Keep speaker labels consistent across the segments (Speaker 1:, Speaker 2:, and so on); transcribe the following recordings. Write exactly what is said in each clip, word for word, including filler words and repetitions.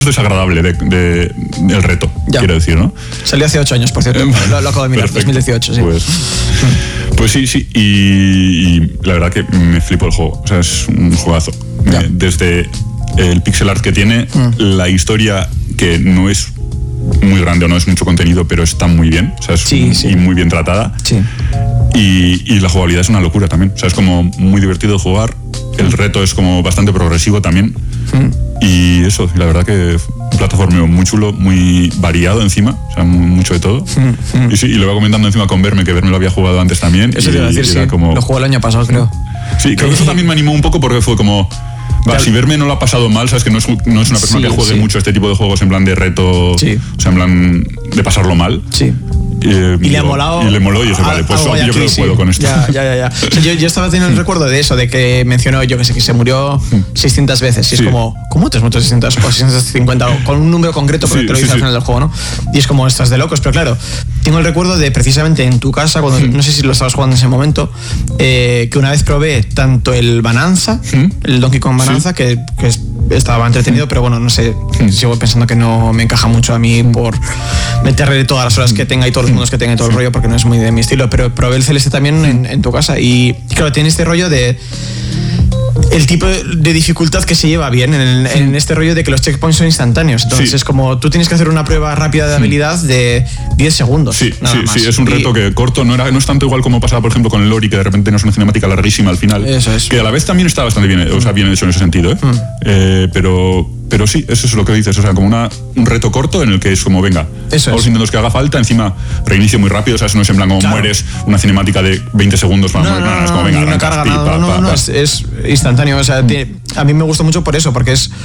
Speaker 1: desagradable de, de, del reto, ya. quiero decir, ¿no?
Speaker 2: Salió hace ocho años, por cierto. lo, lo acabo de mirar, Perfecto. dos mil dieciocho, sí.
Speaker 1: Pues, pues sí, sí. Y, y la verdad que me flipó el juego. O sea, es un juegazo. Eh, desde el pixel art que tiene, mm. la historia que no es muy grande o no es mucho contenido, pero está muy bien. O sea, es
Speaker 2: sí,
Speaker 1: un,
Speaker 2: sí.
Speaker 1: y muy bien tratada.
Speaker 2: Sí.
Speaker 1: Y, y la jugabilidad es una locura también. O sea, es como muy divertido de jugar. El reto es como bastante progresivo también. Mm. Y eso, la verdad que un plataformeo muy chulo, muy variado encima, o sea, mucho de todo. Mm, mm. Y sí, y lo iba comentando encima con Verme, que Verme lo había jugado antes también.
Speaker 2: Eso
Speaker 1: y,
Speaker 2: te iba a decir, sí. Como... Lo jugó el año pasado, creo.
Speaker 1: Sí, creo que eso también me animó un poco porque fue como... Va, si Verme no lo ha pasado mal, sabes que no es, no es una persona sí, que juegue sí. mucho este tipo de juegos en plan de reto, sí. o sea, en plan de pasarlo mal.
Speaker 2: Sí.
Speaker 1: Eh,
Speaker 2: y le ha molado.
Speaker 1: Y le moló y dije, vale, pues yo creo que sí. puedo con esto.
Speaker 2: Ya, ya, ya. ya. O sea, yo, yo estaba teniendo el recuerdo de eso, de que mencionó, yo que sé, que se murió seiscientas veces. Y sí. es como, ¿cómo te has muerto seiscientas o seiscientas cincuenta? O con un número concreto, porque sí, te lo dice sí, al final sí. del juego, ¿no? Y es como, estás de locos. Pero claro, tengo el recuerdo de precisamente en tu casa, cuando no sé si lo estabas jugando en ese momento, eh, que una vez probé tanto el Bonanza, el Donkey Kong Bonanza, sí. que, que es, estaba entretenido, pero bueno, no sé, sigo pensando que no me encaja mucho a mí por meterle todas las horas que tenga y todos los mundos que tenga y todo el rollo, porque no es muy de mi estilo, pero probé el Celeste también en, en tu casa y claro, tiene este rollo de el tipo de dificultad que se lleva bien en, el, en este rollo de que los checkpoints son instantáneos. Entonces sí. es como tú tienes que hacer una prueba rápida de habilidad de diez segundos.
Speaker 1: Sí,
Speaker 2: nada
Speaker 1: sí,
Speaker 2: más.
Speaker 1: sí, es un reto
Speaker 2: y,
Speaker 1: que corto, no, era, no es tanto igual como pasaba, por ejemplo, con el Lori, que de repente no es una cinemática larguísima al final.
Speaker 2: Eso es.
Speaker 1: Que a la vez también está bastante bien, o sea, bien hecho en ese sentido, ¿eh? Mm. Eh, pero, pero sí, eso es lo que dices, o sea, como una, un reto corto en el que es como, venga,
Speaker 2: eso
Speaker 1: todos los intentos que haga falta, encima reinicio muy rápido, o sea, no es en plan como claro. mueres, una cinemática de veinte segundos para
Speaker 2: no,
Speaker 1: morir,
Speaker 2: no,
Speaker 1: no,
Speaker 2: no,
Speaker 1: es como, venga,
Speaker 2: no, arrancas, carga, no, pa, no, no, no, es, es instantáneo, o sea, mm. tiene, a mí me gusta mucho por eso, porque es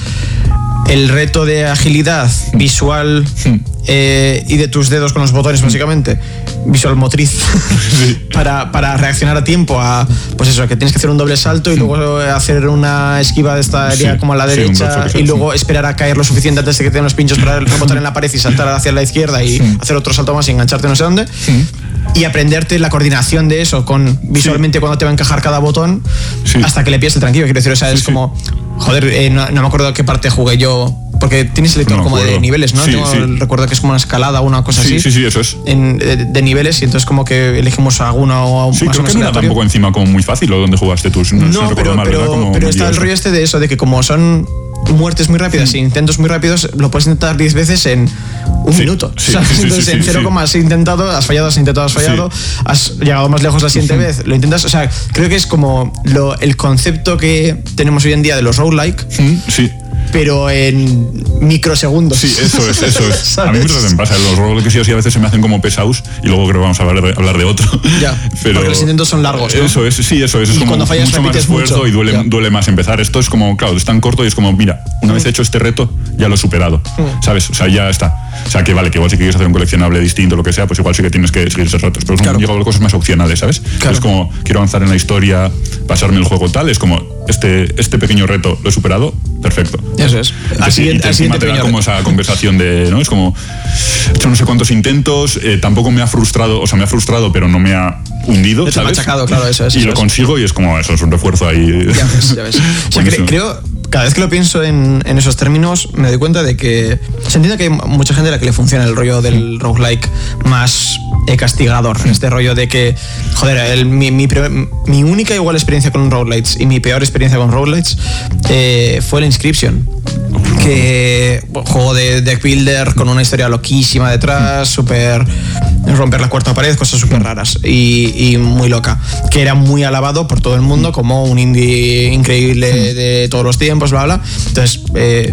Speaker 2: el reto de agilidad visual mm. eh, y de tus dedos con los botones, básicamente, visual motriz, sí. para, para reaccionar a tiempo a, pues eso, que tienes que hacer un doble salto y luego hacer una esquiva de esta área sí. como a la derecha sí, y luego sí. esperar a caer lo suficiente antes de que te den los pinchos para rebotar en la pared y saltar hacia la izquierda y sí. hacer otro salto más y engancharte no sé dónde. Sí. Y aprenderte la coordinación de eso con visualmente sí. cuando te va a encajar cada botón sí. hasta que le pilles el tranquilo. Quiero decir, o sea, sí, es sí. como, joder, eh, no, no me acuerdo qué parte jugué yo, porque tienes el lector no como de niveles, ¿no?
Speaker 1: Sí,
Speaker 2: Tengo
Speaker 1: sí.
Speaker 2: el recuerdo que es como una escalada o una cosa
Speaker 1: sí,
Speaker 2: así.
Speaker 1: Sí, sí, eso es.
Speaker 2: En, de, de niveles y entonces como que elegimos alguna o
Speaker 1: sí,
Speaker 2: más
Speaker 1: creo
Speaker 2: o menos
Speaker 1: que no era tampoco encima como muy fácil o donde jugaste tú. No,
Speaker 2: no, no pero, mal, pero, como pero está el rollo este de eso, de que como son muertes muy rápidas y intentos muy rápidos, lo puedes intentar diez veces en un sí, minuto.
Speaker 1: Sí,
Speaker 2: o sea,
Speaker 1: sí, sí,
Speaker 2: entonces,
Speaker 1: sí,
Speaker 2: en cero,
Speaker 1: sí.
Speaker 2: has intentado, has fallado, has intentado, has fallado, sí. has llegado más lejos la siguiente sí. vez, lo intentas. O sea, creo que es como lo, el concepto que tenemos hoy en día de los roguelike.
Speaker 1: Sí.
Speaker 2: Pero en microsegundos.
Speaker 1: Sí, eso es, eso es. A mí muchas veces me pasa, los roguelikes sí, sí, a veces se me hacen como pesados y luego creo que vamos a hablar de, hablar de otro.
Speaker 2: Ya, pero porque los intentos son largos, ¿no?
Speaker 1: Eso es, sí, eso es. Es
Speaker 2: y
Speaker 1: como
Speaker 2: cuando fallas,
Speaker 1: mucho más esfuerzo mucho. y duele, duele más empezar. Esto es como, claro, es tan corto y es como, mira, una mm. vez hecho este reto, ya lo he superado, mm. ¿sabes? O sea, ya está. O sea, que vale, que igual si quieres hacer un coleccionable distinto, lo que sea, pues igual sí que tienes que seguir esos retos. Pero claro. son llegado a cosas más opcionales, ¿sabes? Claro. Es como, quiero avanzar en la historia, pasarme el juego tal, es como, este, este pequeño reto lo he superado, perfecto.
Speaker 2: Eso es.
Speaker 1: Así, y te, encima te da como esa conversación de, ¿no? Es como, he hecho no sé cuántos intentos, eh, tampoco me ha frustrado, o sea, me ha frustrado, pero no me ha hundido, ¿sabes?
Speaker 2: Machacado, claro, eso es.
Speaker 1: Y
Speaker 2: eso
Speaker 1: lo
Speaker 2: es.
Speaker 1: consigo y es como, eso es un refuerzo ahí.
Speaker 2: Ya ves, ya ves. O sea, cre- creo, cada vez que lo pienso en, en esos términos, me doy cuenta de que se entiende que hay mucha gente a la que le funciona el rollo del roguelike más eh, castigador. Sí. Este rollo de que, joder, el, mi, mi, mi única igual experiencia con roguelites y mi peor experiencia con roguelites eh, fue la Inscription. Que bueno, juego de deck builder con una historia loquísima detrás, súper romper la cuarta pared, cosas súper raras y, y muy loca, que era muy alabado por todo el mundo como un indie increíble de todos los tiempos, bla bla. Entonces eh,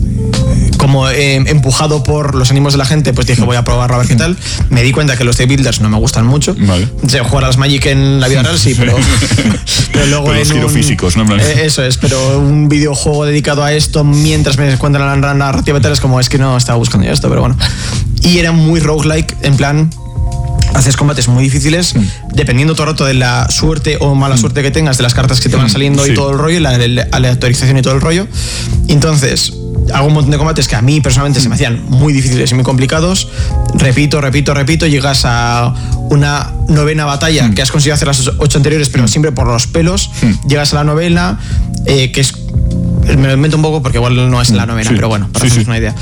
Speaker 2: como eh, empujado por los ánimos de la gente, pues dije voy a probarlo a ver qué tal. Me di cuenta que los deck builders no me gustan mucho.
Speaker 1: Vale.
Speaker 2: O sea, jugar a las Magic en la vida real sí, pero, pero luego
Speaker 1: pero los
Speaker 2: en
Speaker 1: giros
Speaker 2: un,
Speaker 1: físicos, ¿no?
Speaker 2: Eh, eso es, pero un videojuego dedicado a esto mientras me cuentan la narrativa tal, es como, es que no estaba buscando yo esto, pero bueno. Y era muy roguelike, en plan, haces combates muy difíciles, mm. dependiendo todo el rato de la suerte o mala suerte que tengas, de las cartas que te van saliendo sí. y todo el rollo, la, la aleatorización y todo el rollo. Entonces, hago un montón de combates que a mí personalmente mm. se me hacían muy difíciles y muy complicados. Repito, repito, repito, llegas a una novena batalla mm. que has conseguido hacer las ocho anteriores, pero mm. siempre por los pelos. Mm. Llegas a la novena, eh, que es Me lo invento un poco porque igual no es la novena,
Speaker 1: sí.
Speaker 2: pero bueno, para
Speaker 1: sí,
Speaker 2: hacernos
Speaker 1: sí.
Speaker 2: una idea.